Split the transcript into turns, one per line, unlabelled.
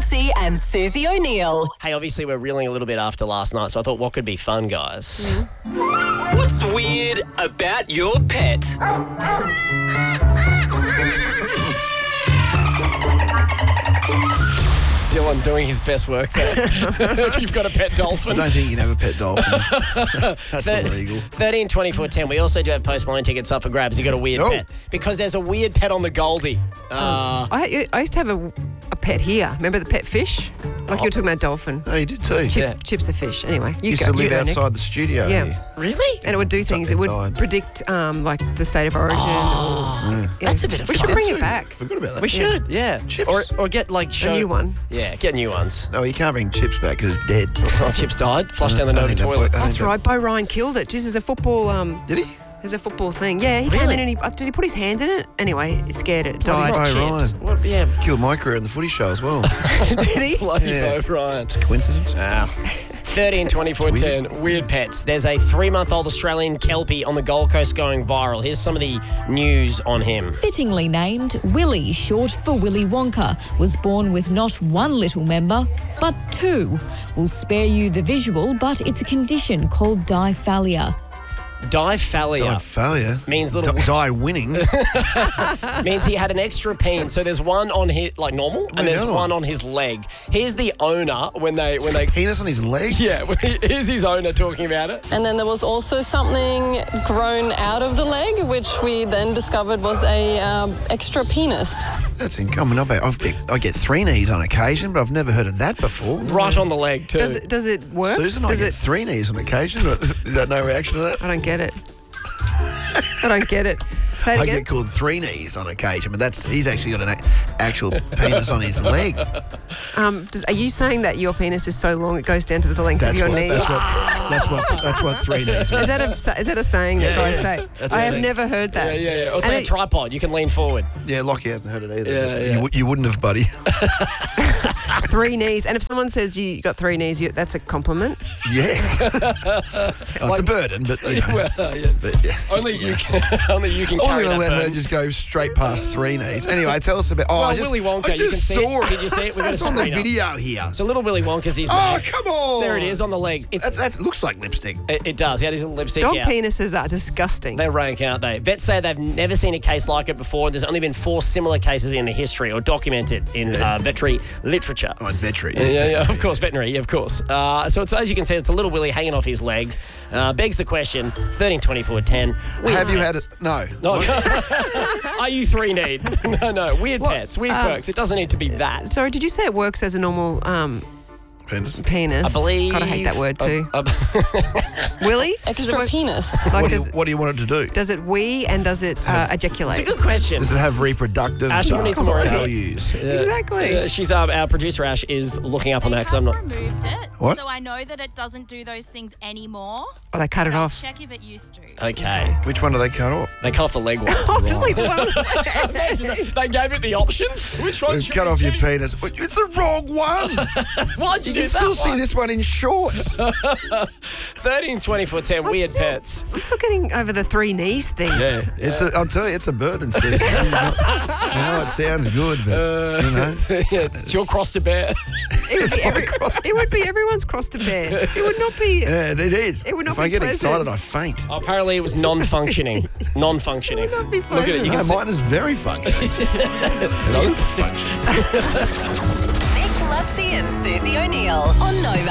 Lutzi and Susie O'Neill.
Hey, obviously we're reeling a little bit after last night, so I thought what could be fun, guys?
What's weird about your pet?
Dylan doing his best work there. If you've got a pet dolphin.
I don't think you can have a pet dolphin. That's illegal.
13 24 10. We also do have Post Malone tickets up for grabs. You got a weird
Oh.
pet. Because there's a weird pet on the Goldie.
I used to have a pet here. Remember the pet fish? Like you were talking about dolphin.
Oh, you did too.
Yeah.
Chips the fish. Anyway, you
Used
go.
to live
you go, Nick.
outside the studio.
Yeah.
Here.
Really?
And it would do things. It would
Something died.
predict like the state of origin. Yeah.
That's a bit of
We
fun.
should bring
Too.
it back.
Forgot about that.
We should, yeah.
Chips.
Or get like
A new one.
Yeah, get new ones.
No, you can't bring Chips back because it's dead.
Oh, Chips died. Flushed down the
I
Nova
think that
toilet.
boy- I
That's
think
right. Bo Ryan killed it. Just as a football.
Did he?
There's a football thing. Yeah, he came
Really?
in and did he put his hand in it? Anyway, it scared it. It died.
Bo
Chips.
Ryan.
What, yeah.
Killed my career in the footy show as well.
Did he?
Bloody
Yeah.
Bo Ryan.
Coincidence?
Wow. 13 24 10. Weird pets. There's a 3-month-old Australian Kelpie on the Gold Coast going viral. Here's some of the news on him.
Fittingly named, Willy, short for Willy Wonka, was born with not one little member, but two. We'll spare you the visual, but it's a condition called diphallia.
Diphallia
Failure.
means little
Die winning.
means he had an extra peen. So there's one on his like normal, and
Where's
there's
the other
one
one?
on his leg. Here's the owner when they
Penis on his leg?
yeah. Here's his owner talking about it.
And then there was also something grown out of the leg, which we then discovered was a extra penis.
That's incoming. I get 3 knees on occasion, but I've never heard of that before.
Right on the leg too.
Does it work?
Susan, I
Does
get
it?
3 knees on occasion. You got no reaction to that?
I don't get it. I don't get it. Say it
I
again.
get called 3 knees on occasion, but he's actually got an actual penis on his leg.
Are you saying that your penis is so long it goes down to the length of your knees?
That's what 3 knees means.
Is that a saying that
Yeah,
guys
yeah.
say?
That's a
I have
thing.
never heard that.
Yeah. Or it's
And
like a tripod. You can lean forward.
Yeah, Lockie hasn't heard it either.
Yeah.
You wouldn't have, buddy.
3 knees. And if someone says you got 3 knees, that's a compliment.
Yes. It's a burden, but you know.
Well, yeah.
But, yeah.
Only you can. Only you can
I
carry
wasn't
that
going to let her
burden.
just go straight past 3 knees. Anyway, tell us about.
Well,
I just,
Willy Wonka,
I
you can
just
see it.
saw it.
Did you see it? We've got
It's
a
on the
screen up.
video here.
So little Willy Wonka's his
Oh,
leg.
come on.
There it is on the leg.
That looks like lipstick.
It does. He had his little lipstick
Dog
out.
penises are disgusting.
They rank, aren't they? Vets say they've never seen a case like it before. There's only been 4 similar cases in the history or documented in veterinary literature.
Oh, and veterinary.
Yeah, of course, veterinary, yeah, of course. So it's, as you can see, it's a little Willy hanging off his leg. Begs the question, 13 24 10.
Have you had it? No.
No. Are you 3-kneed? No. Weird pets, weird quirks. It doesn't need to be that.
Sorry, did you say it works as a normal
Penis.
penis?
I believe.
God, I hate that word too. Willy?
Extra penis.
Like,
What do you want it to do?
does it wee and does it ejaculate?
It's a good question.
Does it have reproductive
Ash, you need some more info.
values?
Exactly.
She's our producer Ash is looking up on that because I'm not.
Removed it,
What?
so I know that it doesn't do those things anymore.
Oh, they cut it
I'll
off.
check if it used to.
Okay.
Which one do they cut off?
They cut off the leg one.
Obviously, the one.
They gave it the option. Which one
We've
should
cut
we
off your
keep?
penis. It's the wrong one.
Why'd you
You
do
can still
that
see
one?
this one in shorts.
13 24 10. Weird pets.
I'm still getting over the 3 knees thing.
Yeah, I'll tell you, it's a burden, Susan. I know it sounds good, but you know,
It's your cross to bear.
It would be everyone's cross to bear. It would not be.
yeah, it is.
It would not
if
be
I get
pleasant.
excited, I faint.
Apparently, it was non-functioning. Non-functioning.
Not be
Look at it. You
No,
can see.
mine is very functioning. No functions.
Nick Lutzi and Susie O'Neill on Nova.